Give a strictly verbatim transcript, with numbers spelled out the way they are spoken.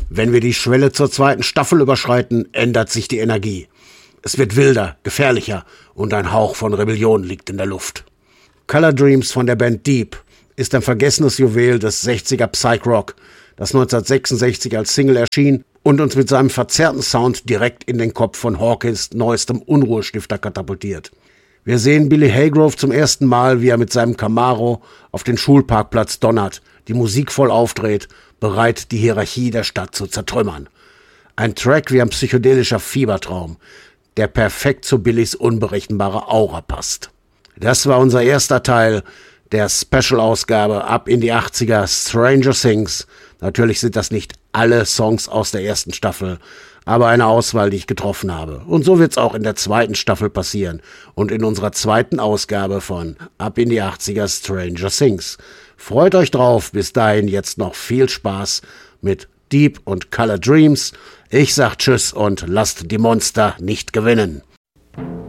Wenn wir die Schwelle zur zweiten Staffel überschreiten, ändert sich die Energie. Es wird wilder, gefährlicher und ein Hauch von Rebellion liegt in der Luft. Color Dreams von der Band Deep ist ein vergessenes Juwel des sechziger Psych-Rock, das neunzehnhundertsechsundsechzig als Single erschien und uns mit seinem verzerrten Sound direkt in den Kopf von Hawkins neuestem Unruhestifter katapultiert. Wir sehen Billy Haygrove zum ersten Mal, wie er mit seinem Camaro auf den Schulparkplatz donnert, die Musik voll aufdreht, bereit, die Hierarchie der Stadt zu zertrümmern. Ein Track wie ein psychedelischer Fiebertraum, der perfekt zu Billys unberechenbare Aura passt. Das war unser erster Teil der Special-Ausgabe Ab in die achtziger Stranger Things. Natürlich sind das nicht alle Songs aus der ersten Staffel, aber eine Auswahl, die ich getroffen habe. Und so wird's auch in der zweiten Staffel passieren und in unserer zweiten Ausgabe von Ab in die achtziger Stranger Things. Freut euch drauf, bis dahin jetzt noch viel Spaß mit Deep und Color Dreams. Ich sag Tschüss und lasst die Monster nicht gewinnen.